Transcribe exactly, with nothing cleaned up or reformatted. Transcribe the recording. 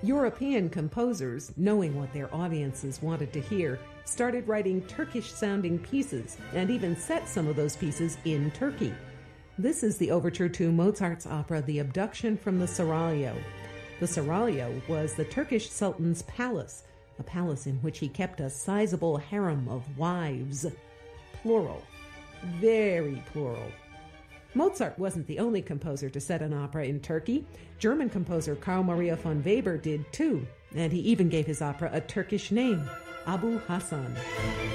European composers, knowing what their audiences wanted to hear, started writing Turkish-sounding pieces and even set some of those pieces in Turkey. This is the overture to Mozart's opera The Abduction from the Seraglio. The Seraglio was the Turkish Sultan's palace, a palace in which he kept a sizable harem of wives. Plural. Very plural. Mozart wasn't the only composer to set an opera in Turkey. German composer Carl Maria von Weber did too, and he even gave his opera a Turkish name, Abu Hassan.